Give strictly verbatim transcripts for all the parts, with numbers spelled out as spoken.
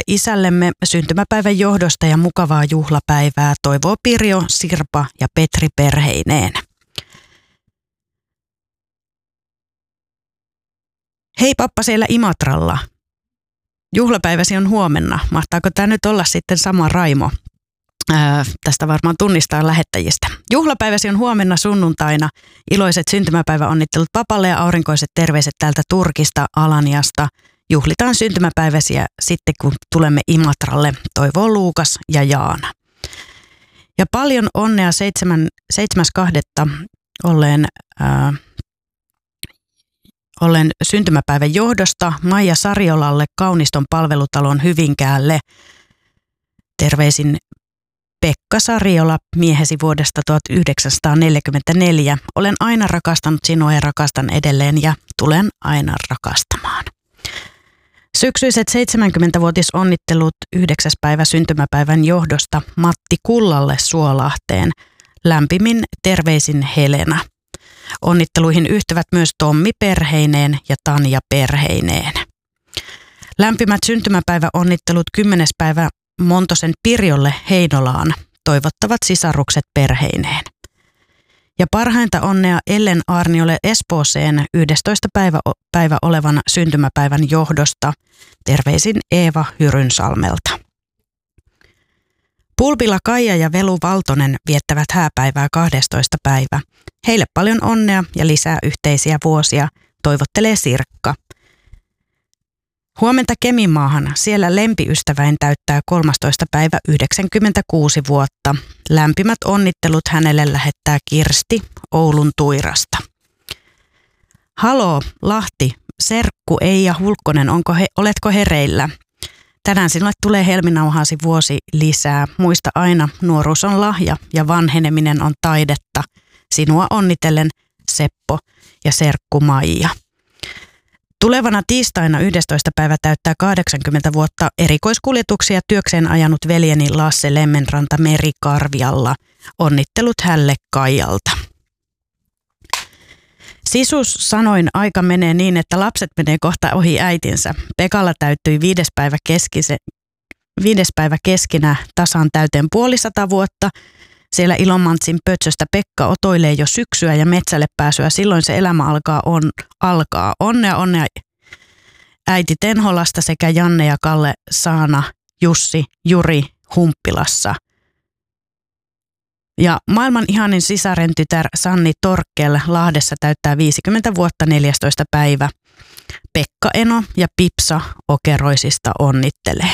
isällemme syntymäpäivän johdosta ja mukavaa juhlapäivää toivoo Pirjo, Sirpa ja Petri perheineen. Hei pappa siellä Imatralla. Juhlapäiväsi on huomenna. Mahtaako tämä nyt olla sitten sama Raimo? Ää, tästä varmaan tunnistaa lähettäjistä. Juhlapäiväsi on huomenna sunnuntaina. Iloiset syntymäpäiväonnittelut papalle ja aurinkoiset terveiset täältä Turkista, Alaniasta. Juhlitaan syntymäpäiväsiä sitten, kun tulemme Imatralle, toivoo Luukas ja Jaana. Ja paljon onnea seitsemäs toista olleen, ää, olleen syntymäpäivän johdosta Maija Sarjolalle Kauniston palvelutalon Hyvinkäälle. Terveisin Pekka Sarjola, miehesi vuodesta tuhatyhdeksänsataaneljäkymmentäneljä. Olen aina rakastanut sinua ja rakastan edelleen ja tulen aina rakastamaan. Syksyiset seitsemänkymmentävuotisonnittelut yhdeksäs päivä syntymäpäivän johdosta Matti Kullalle Suolahteen. Lämpimin terveisin Helena. Onnitteluihin yhtyvät myös Tommi perheineen ja Tanja perheineen. Lämpimät syntymäpäiväonnittelut kymmenes päivä Montosen Pirjolle Heinolaan. Toivottavat sisarukset perheineen. Ja parhainta onnea Ellen Aarniolle Espooseen yhdestoista päivä, päivä olevan syntymäpäivän johdosta. Terveisin Eeva Hyrynsalmelta. Pulpila Kaija ja Velu Valtonen viettävät hääpäivää kahdestoista päivä. Heille paljon onnea ja lisää yhteisiä vuosia, toivottelee Sirkka. Huomenta Keminmaahan, siellä lempiystäväin täyttää kolmastoista päivä yhdeksänkymmentäkuusi vuotta. Lämpimät onnittelut hänelle lähettää Kirsti Oulun Tuirasta. Haloo, Lahti, serkku Eija Hulkkonen, onko he, oletko hereillä? Tänään sinulle tulee helminauhaasi vuosi lisää. Muista aina, nuoruus on lahja ja vanheneminen on taidetta. Sinua onnitellen Seppo ja serkku Maija. Tulevana tiistaina yhdestoista päivä täyttää kahdeksankymmentä vuotta erikoiskuljetuksia työkseen ajanut veljeni Lasse Lemmenranta Merikarvialla. Onnittelut hälle Kaijalta. Sisus sanoin, aika menee niin, että lapset menee kohta ohi äitinsä. Pekalla täyttyi viides päivä, keskise, viides päivä keskinä tasan täyteen puolisata vuotta. Siellä Ilomantsin Pötsöstä Pekka otoilee jo syksyä ja metsälle pääsyä. Silloin se elämä alkaa, on, alkaa. Onnea, onnea äiti Tenholasta sekä Janne ja Kalle Saana, Jussi, Juri Humppilassa. Ja maailman ihanin sisaren tytär Sanni Torkkel Lahdessa täyttää viisikymmentä vuotta neljästoista päivä. Pekka Eno ja Pipsa Okeroisista onnittelee.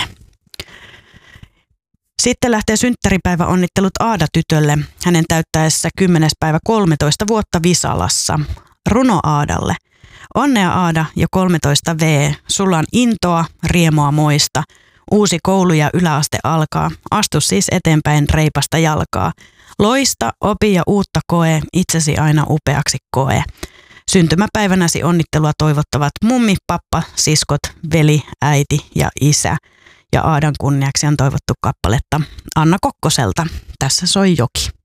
Sitten lähtee synttäripäivä onnittelut Aada-tytölle, hänen täyttäessä kymmenes päivä kolmetoista vuotta Visalassa. Runo Aadalle. Onnea Aada ja kolmetoista vuotta. Sulla on intoa, riemoa moista. Uusi koulu ja yläaste alkaa. Astu siis eteenpäin reipasta jalkaa. Loista, opi ja uutta koe, itsesi aina upeaksi koe. Syntymäpäivänäsi onnittelua toivottavat mummi, pappa, siskot, veli, äiti ja isä. Ja Aadan kunniaksi on toivottu kappaletta Anna Kokkoselta. Tässä soi joki.